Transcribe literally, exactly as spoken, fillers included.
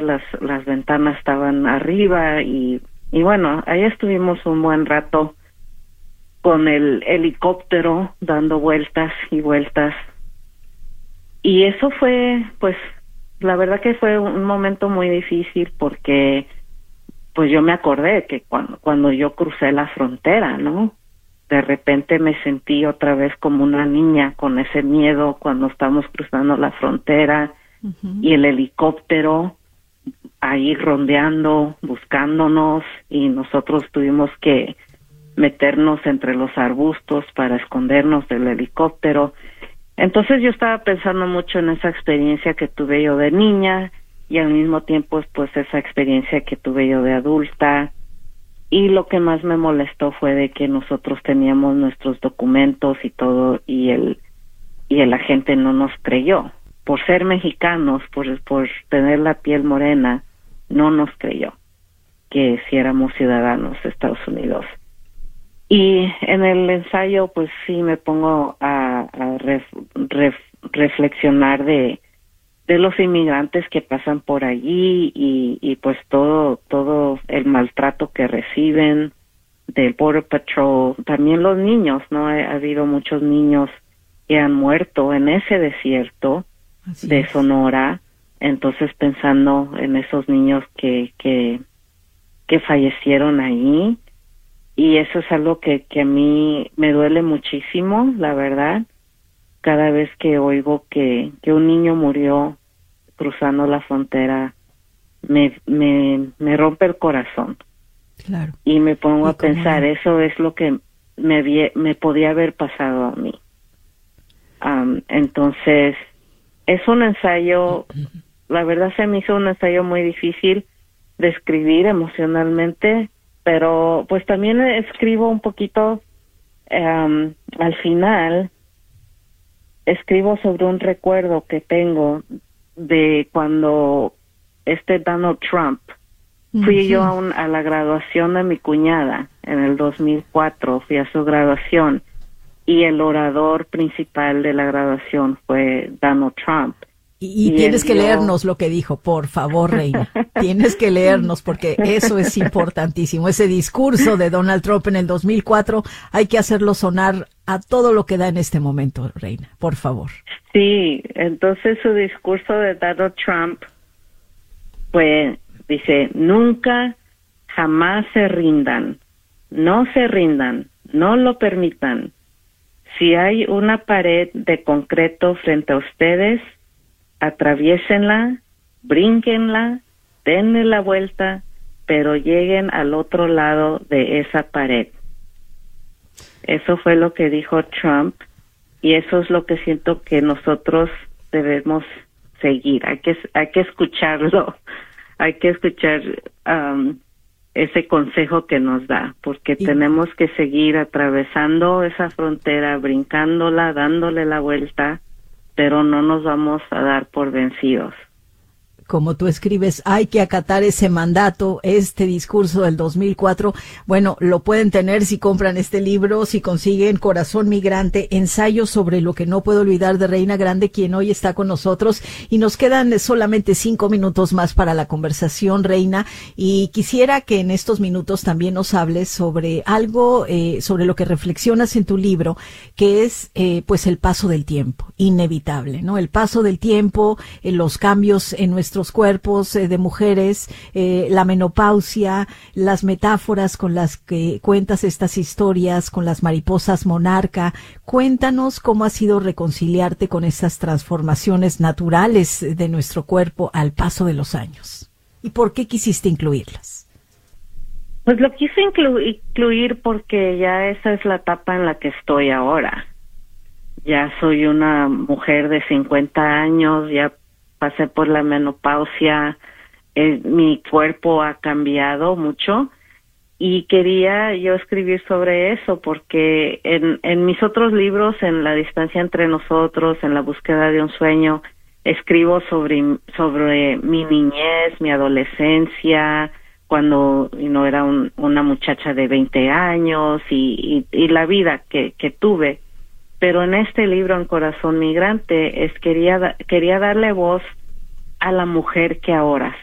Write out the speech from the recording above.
las, las ventanas estaban arriba y, y bueno, ahí estuvimos un buen rato con el helicóptero dando vueltas y vueltas. Y eso fue, pues, la verdad que fue un momento muy difícil porque, pues yo me acordé que cuando, cuando yo crucé la frontera, ¿no? De repente me sentí otra vez como una niña con ese miedo cuando estamos cruzando la frontera. Uh-huh. Y el helicóptero ahí rondeando, buscándonos, y nosotros tuvimos que meternos entre los arbustos para escondernos del helicóptero. Entonces yo estaba pensando mucho en esa experiencia que tuve yo de niña y al mismo tiempo pues esa experiencia que tuve yo de adulta. Y lo que más me molestó fue de que nosotros teníamos nuestros documentos y todo y el y el agente no nos creyó. Por ser mexicanos, por, por tener la piel morena, no nos creyó que si éramos ciudadanos de Estados Unidos. Y en el ensayo, pues sí me pongo a, a ref, ref, reflexionar de, de los inmigrantes que pasan por allí y, y pues todo, todo el maltrato que reciben del Border Patrol. También los niños, ¿no? Ha, ha habido muchos niños que han muerto en ese desierto Así de es. Sonora. Entonces pensando en esos niños que, que, que fallecieron ahí. Y eso es algo que, que a mí me duele muchísimo, la verdad. Cada vez que oigo que, que un niño murió cruzando la frontera, me, me, me rompe el corazón. Claro. Y me pongo ¿Y a pensar, cómo? Eso es lo que me, me podía haber pasado a mí. Um, entonces, es un ensayo, la verdad se me hizo un ensayo muy difícil de escribir emocionalmente, pero pues también escribo un poquito, um, al final, escribo sobre un recuerdo que tengo de cuando este Donald Trump, fui uh-huh. yo a, un, a la graduación de mi cuñada en el dos mil cuatro, fui a su graduación y el orador principal de la graduación fue Donald Trump. Y, y, y tienes que dio... leernos lo que dijo, por favor, Reina. Tienes que leernos porque eso es importantísimo. Ese discurso de Donald Trump en el dos mil cuatro hay que hacerlo sonar a todo lo que da en este momento, Reina, por favor. Sí, entonces su discurso de Donald Trump pues dice, nunca, jamás se rindan, no se rindan, no lo permitan. Si hay una pared de concreto frente a ustedes, atraviésenla, brínquenla, denle la vuelta, pero lleguen al otro lado de esa pared. Eso fue lo que dijo Trump y eso es lo que siento que nosotros debemos seguir. Hay que hay que escucharlo, hay que escuchar um, ese consejo que nos da, porque y... tenemos que seguir atravesando esa frontera, brincándola, dándole la vuelta, pero no nos vamos a dar por vencidos. Como tú escribes, hay que acatar ese mandato, este discurso del dos mil cuatro. Bueno, lo pueden tener si compran este libro, si consiguen Corazón Migrante, ensayo sobre lo que no puedo olvidar de Reina Grande, quien hoy está con nosotros. Y nos quedan solamente cinco minutos más para la conversación, Reina. Y quisiera que en estos minutos también nos hables sobre algo, eh, sobre lo que reflexionas en tu libro, que es eh, pues el paso del tiempo, inevitable, ¿no? El paso del tiempo, eh, los cambios en nuestro cuerpos eh, de mujeres, eh, la menopausia, las metáforas con las que cuentas estas historias, con las mariposas monarca. Cuéntanos cómo ha sido reconciliarte con estas transformaciones naturales de nuestro cuerpo al paso de los años. ¿Y por qué quisiste incluirlas? Pues lo quise inclu- incluir porque ya esa es la etapa en la que estoy ahora. Ya soy una mujer de cincuenta años, ya pasé por la menopausia, eh, mi cuerpo ha cambiado mucho y quería yo escribir sobre eso porque en, en mis otros libros, en La distancia entre nosotros, en La búsqueda de un sueño, escribo sobre sobre mi niñez, mi adolescencia, cuando you know, era un, una muchacha de veinte años y, y, y la vida que, que tuve. Pero en este libro, en Corazón Migrante, es quería quería darle voz a la mujer que ahora